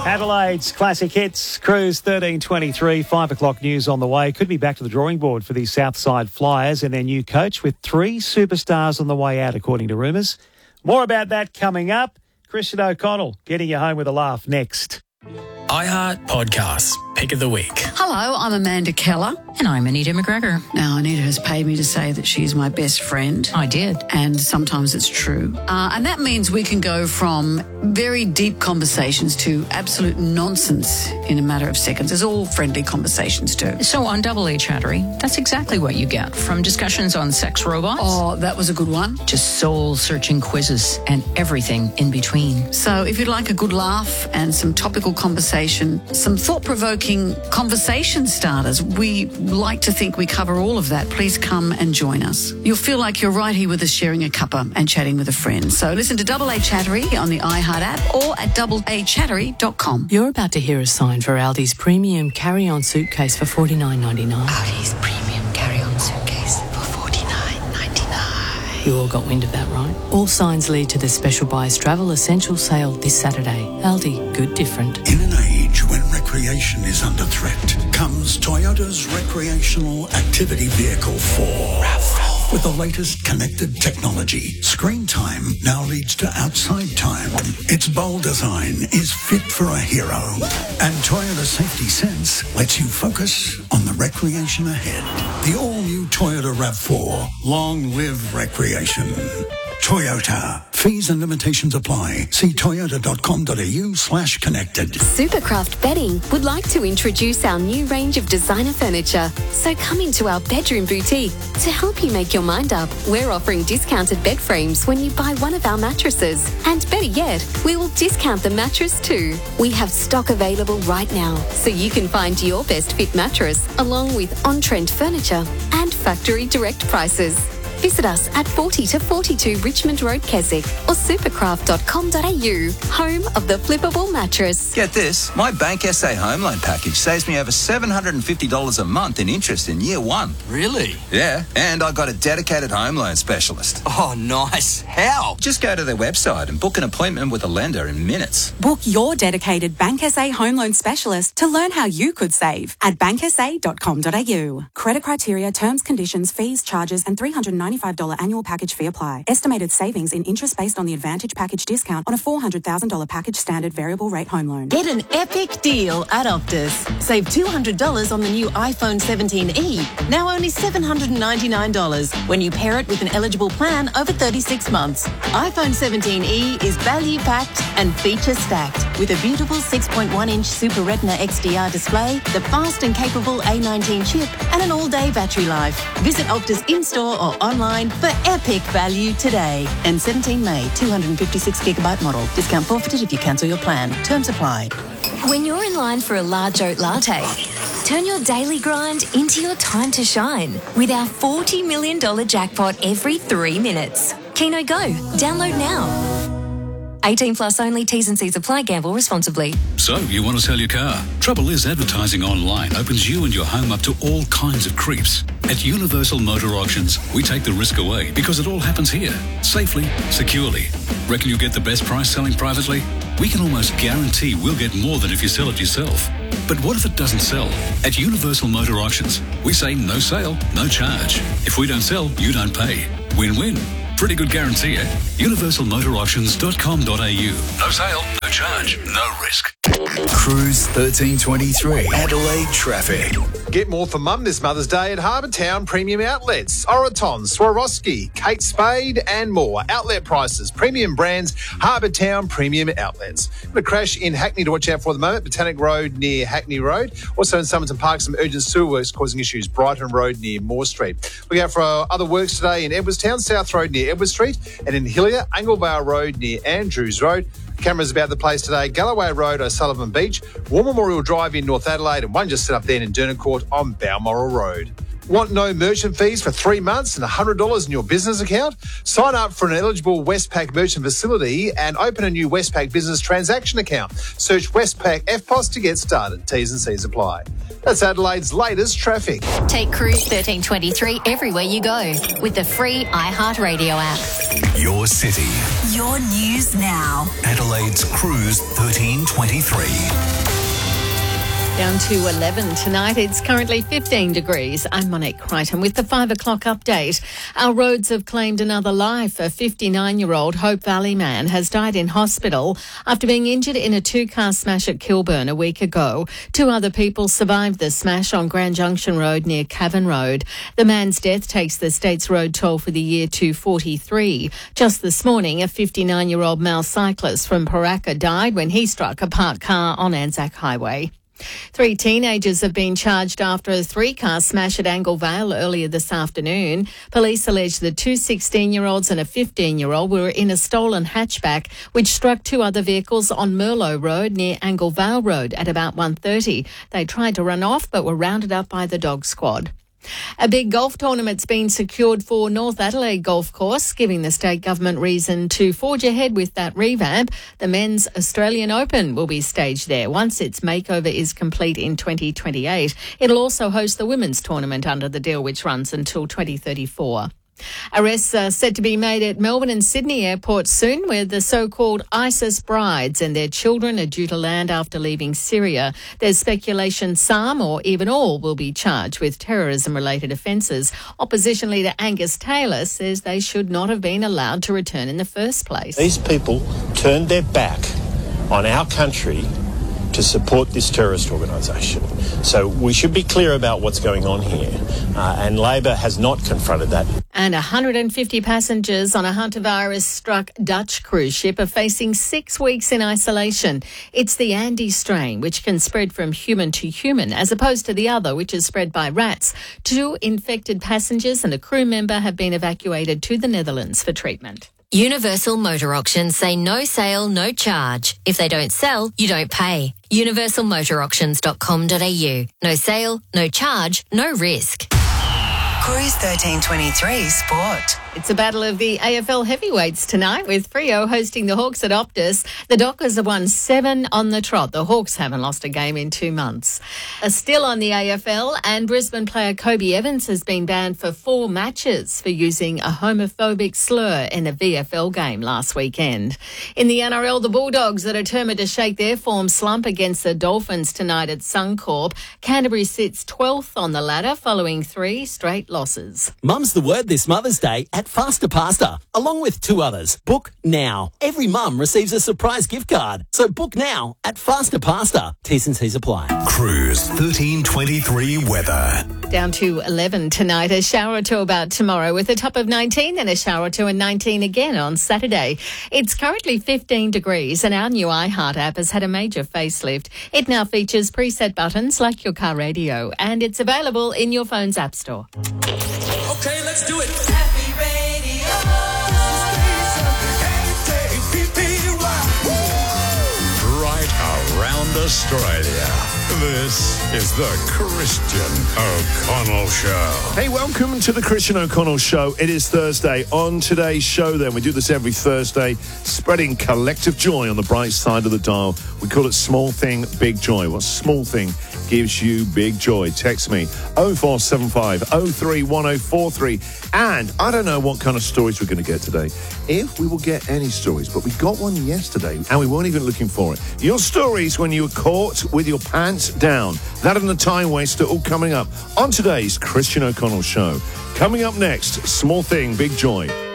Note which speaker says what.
Speaker 1: Adelaide's classic hits, Cruise 1323, 5 o'clock news on the way. Could be back to the drawing board for the Southside Flyers and their new coach with 3 superstars on the way out, according to rumours. More about that coming up. Christian O'Connell getting you home with a laugh next.
Speaker 2: iHeart Podcasts, Pick of the Week.
Speaker 3: Hello, I'm Amanda Keller.
Speaker 4: And I'm Anita McGregor.
Speaker 3: Now, Anita has paid me to say that she's my best friend.
Speaker 4: I did.
Speaker 3: And sometimes it's true. And that means we can go from very deep conversations to absolute nonsense in a matter of seconds. There's all friendly conversations too.
Speaker 4: So on Double A Chattery, that's exactly what you get. From discussions on sex robots.
Speaker 3: Oh, that was a good one.
Speaker 4: To soul-searching quizzes and everything in between.
Speaker 3: So if you'd like a good laugh and some topical conversation, some thought-provoking conversation starters, we like to think we cover all of that. Please come and join us. You'll feel like you're right here with us sharing a cuppa and chatting with a friend. So listen to Double A Chattery on the iHeart app or at doubleachattery.com.
Speaker 5: You're about to hear a sign for Aldi's premium carry-on suitcase for $49.99.
Speaker 6: Aldi's premium carry-on suitcase for $49.99.
Speaker 5: You all got wind of that, right? All signs lead to the Special Buys Travel Essential Sale this Saturday. Aldi, good different.
Speaker 7: In an age when recreation is under threat, comes Toyota's recreational activity vehicle 4. RAV4. With the latest connected technology, screen time now leads to outside time. Its bold design is fit for a hero. And Toyota Safety Sense lets you focus on the recreation ahead. The all-new Toyota RAV4. Long live recreation. Toyota. Fees and limitations apply. See toyota.com.au/connected.
Speaker 8: Supercraft Bedding would like to introduce our new range of designer furniture. So come into our bedroom boutique. To help you make your mind up, we're offering discounted bed frames when you buy one of our mattresses. And better yet, we will discount the mattress too. We have stock available right now, so you can find your best fit mattress along with on-trend furniture and factory direct prices. Visit us at 40 to 42 Richmond Road, Keswick, or supercraft.com.au, home of the flippable mattress.
Speaker 9: Get this, my Bank SA home loan package saves me over $750 a month in interest in year 1.
Speaker 2: Really?
Speaker 9: Yeah, and I got a dedicated home loan specialist.
Speaker 2: Oh, nice. How?
Speaker 9: Just go to their website and book an appointment with a lender in minutes.
Speaker 10: Book your dedicated Bank SA home loan specialist to learn how you could save at banksa.com.au. Credit criteria, terms, conditions, fees, charges and $395 annual package fee apply. Estimated savings in interest based on the Advantage package discount on a $400,000 package standard variable rate home loan.
Speaker 11: Get an epic deal at Optus. Save $200 on the new iPhone 17e, now only $799 when you pair it with an eligible plan over 36 months. iPhone 17e is value-packed and feature-stacked with a beautiful 6.1-inch Super Retina XDR display, the fast and capable A19 chip and an all-day battery life. Visit Optus in-store or online for epic value today. And 17 May, 256GB model. Discount forfeited if you cancel your plan. Terms apply.
Speaker 8: When you're in line for a large oat latte, turn your daily grind into your time to shine with our $40 million jackpot every 3 minutes. Keno Go. Download now. 18 plus only. T's and C's apply. Gamble responsibly.
Speaker 12: So, you want to sell your car? Trouble is, advertising online opens you and your home up to all kinds of creeps. At Universal Motor Auctions, we take the risk away because it all happens here, safely, securely. Reckon you'll get the best price selling privately? We can almost guarantee we'll get more than if you sell it yourself. But what if it doesn't sell? At Universal Motor Auctions, we say no sale, no charge. If we don't sell, you don't pay. Win-win. Pretty good guarantee, eh? universalmotorauctions.com.au. No sale, no charge, no risk.
Speaker 2: Cruise 1323. Adelaide traffic.
Speaker 13: Get more for Mum this Mother's Day at Harbour Town Premium Outlets. Oroton, Swarovski, Kate Spade and more. Outlet prices, premium brands, Harbour Town Premium Outlets. A crash in Hackney to watch out for at the moment. Botanic Road near Hackney Road. Also in Somerton Park, some urgent sewer works causing issues. Brighton Road near Moore Street. Look out for other works today in Edwardstown, South Road near Edward Street, and in Hillier, Anglevale Road near Andrews Road. Cameras about the place today. Galloway Road, O'Sullivan Beach, War Memorial Drive in North Adelaide, and one just set up there in Dernacourt on Balmoral Road. Want no merchant fees for 3 months and $100 in your business account? Sign up for an eligible Westpac merchant facility and open a new Westpac business transaction account. Search Westpac FPOS to get started. T's and C's apply. That's Adelaide's latest traffic.
Speaker 14: Take Cruise 1323 everywhere you go with the free iHeartRadio app.
Speaker 2: Your city.
Speaker 14: Your news now.
Speaker 2: Adelaide's Cruise 1323.
Speaker 15: Down to 11 tonight. It's currently 15 degrees. I'm Monique Crichton with the 5 o'clock update. Our roads have claimed another life. A 59-year-old Hope Valley man has died in hospital after being injured in a two-car smash at Kilburn a week ago. 2 other people survived the smash on Grand Junction Road near Cavan Road. The man's death takes the state's road toll for the year to 43. Just this morning, a 59-year-old male cyclist from Paraka died when he struck a parked car on Anzac Highway. 3 teenagers have been charged after a 3-car smash at Angle Vale earlier this afternoon. Police allege the 2 16-year-olds and a 15-year-old were in a stolen hatchback which struck 2 other vehicles on Merlot Road near Angle Vale Road at about 1:30. They tried to run off but were rounded up by the dog squad. A big golf tournament's been secured for North Adelaide Golf Course, giving the state government reason to forge ahead with that revamp. The Men's Australian Open will be staged there once its makeover is complete in 2028. It'll also host the women's tournament under the deal, which runs until 2034. Arrests are set to be made at Melbourne and Sydney airports soon, where the so-called ISIS brides and their children are due to land after leaving Syria. There's speculation some or even all will be charged with terrorism-related offences. Opposition leader Angus Taylor says they should not have been allowed to return in the first place.
Speaker 16: These people turned their back on our country to support this terrorist organisation. So we should be clear about what's going on here, and Labor has not confronted that.
Speaker 15: And 150 passengers on a hantavirus-struck Dutch cruise ship are facing 6 weeks in isolation. It's the Andes strain, which can spread from human to human, as opposed to the other, which is spread by rats. 2 infected passengers and a crew member have been evacuated to the Netherlands for treatment.
Speaker 14: Universal Motor Auctions say no sale, no charge. If they don't sell, you don't pay. universalmotorauctions.com.au. No sale, no charge, no risk.
Speaker 11: Cruise 1323 Sport.
Speaker 15: It's a battle of the AFL heavyweights tonight with Freo hosting the Hawks at Optus. The Dockers have won 7 on the trot. The Hawks haven't lost a game in 2 months. Still on the AFL, and Brisbane player Kobe Evans has been banned for 4 matches for using a homophobic slur in a VFL game last weekend. In the NRL, the Bulldogs are determined to shake their form slump against the Dolphins tonight at Suncorp. Canterbury sits 12th on the ladder following 3 straight losses.
Speaker 17: Mum's the word this Mother's Day at Faster Pasta, along with 2 others. Book now. Every mum receives a surprise gift card. So book now at Faster Pasta. T's and C's apply.
Speaker 2: Cruise 1323 weather.
Speaker 15: Down to 11 tonight, a shower or 2 about tomorrow with a top of 19 and a shower or 2 and 19 again on Saturday. It's currently 15 degrees and our new iHeart app has had a major facelift. It now features preset buttons like your car radio and it's available in your phone's app store.
Speaker 2: Okay, let's do it.
Speaker 18: Happy Radio.
Speaker 12: Right around Australia. This is the Christian O'Connell Show.
Speaker 19: Hey, welcome to the Christian O'Connell Show. It is Thursday. On today's show, then, we do this every Thursday, spreading collective joy on the bright side of the dial. We call it Small Thing, Big Joy. What small thing gives you big joy? Text me 0475 031043. And I don't know what kind of stories we're going to get today, if we will get any stories, but we got one yesterday and we weren't even looking for it. Your stories when you were caught with your pants down. That and the time waster all coming up on today's Christian O'Connell Show. Coming up next, Small Thing, Big Joy.